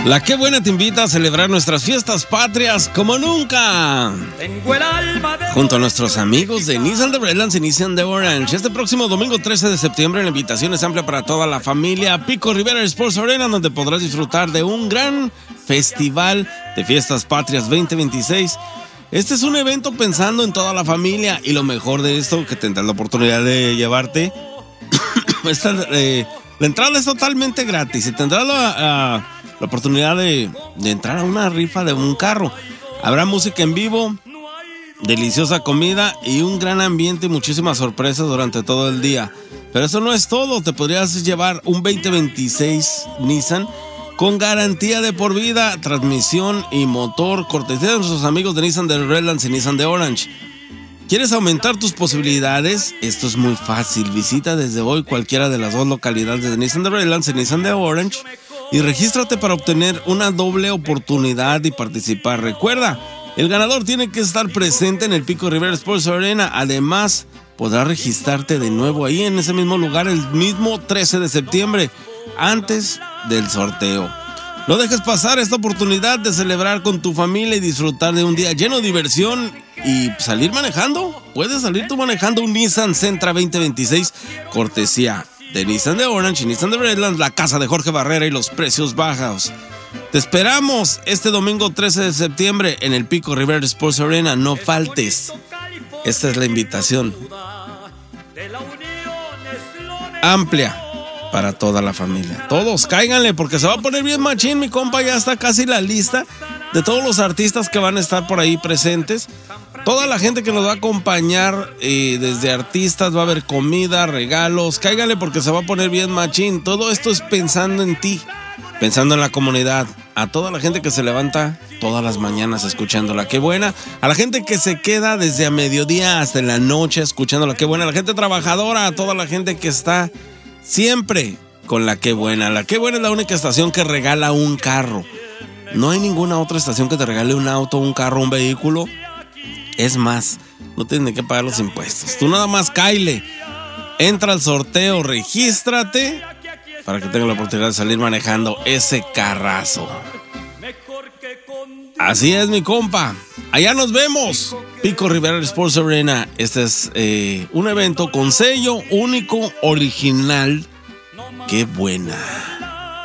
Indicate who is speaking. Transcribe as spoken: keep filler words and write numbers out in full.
Speaker 1: La Qué Buena te invita a celebrar nuestras fiestas patrias como nunca. Junto a nuestros amigos de Nissan de Redlands y Nissan de Orange. Este próximo domingo trece de septiembre la invitación es amplia para toda la familia. Pico Rivera Sports Arena, donde podrás disfrutar de un gran festival de fiestas patrias veinte veintiséis. Este es un evento pensando en toda la familia y lo mejor de esto, que tendrás la oportunidad de llevarte. Esta, eh, la entrada es totalmente gratis y tendrás la... Uh, la oportunidad de, de entrar a una rifa de un carro. Habrá música en vivo, deliciosa comida y un gran ambiente y muchísimas sorpresas durante todo el día. Pero eso no es todo, te podrías llevar un veinte veintiséis Nissan con garantía de por vida, transmisión y motor, cortesía de nuestros amigos de Nissan de Redlands y Nissan de Orange. ¿Quieres aumentar tus posibilidades? Esto es muy fácil. Visita desde hoy cualquiera de las dos localidades de Nissan de Redlands y Nissan de Orange y regístrate para obtener una doble oportunidad y participar. Recuerda, el ganador tiene que estar presente en el Pico Rivera Sports Arena. Además, podrás registrarte de nuevo ahí en ese mismo lugar el mismo trece de septiembre, antes del sorteo. No dejes pasar esta oportunidad de celebrar con tu familia y disfrutar de un día lleno de diversión y salir manejando. Puedes salir tú manejando un Nissan Sentra veinte veintiséis, cortesía de Nissan de Orange y Nissan de Redlands, la casa de Jorge Barrera y los precios bajos. Te esperamos este domingo trece de septiembre en el Pico Rivera Sports Arena. No faltes. Esta es la invitación amplia para toda la familia. Todos cáiganle porque se va a poner bien machín. Mi compa, ya está casi la lista de todos los artistas que van a estar por ahí presentes. Toda la gente que nos va a acompañar, eh, desde artistas, va a haber comida, regalos. Cáiganle porque se va a poner bien machín. Todo esto es pensando en ti, pensando en la comunidad. A toda la gente que se levanta todas las mañanas escuchando La Qué Buena. A la gente que se queda desde a mediodía hasta la noche escuchando La Qué Buena. A la gente trabajadora, a toda la gente que está siempre con La Qué Buena. La Qué Buena es la única estación que regala un carro. No hay ninguna otra estación que te regale un auto, un carro, un vehículo. Es más, no tienes ni que pagar los impuestos. Tú nada más cáile, entra al sorteo, regístrate para que tengas la oportunidad de salir manejando ese carrazo. Así es, mi compa. Allá nos vemos. Pico Rivera Sports Arena. Este es eh, un evento con sello único, original. Qué buena.